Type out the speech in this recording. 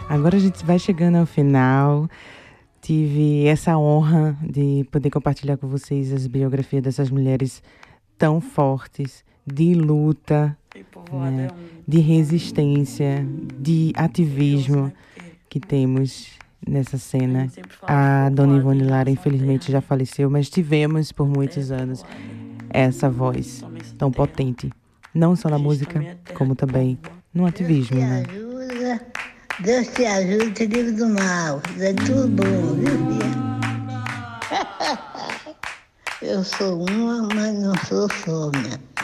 Agora a gente vai chegando ao final. Tive essa honra de poder compartilhar com vocês as biografias dessas mulheres tão fortes, de luta, E Povoado né, é um de resistência, de curioso, ativismo né? Porque que temos nessa a cena. gente sempre fala de A Dona Povoado Ivone em Lara, relação à infelizmente, terra, já né? faleceu, mas tivemos por A terra é muitos anos povoada, essa voz promessa de tão terra. potente, não só A na gente música, também é terra como de também povo. no Deus ativismo, te né? ajuda, Deus te ajuda, te livre do mal. É tudo bom, viu, filha? Eu sou uma, mas não sou só, minha.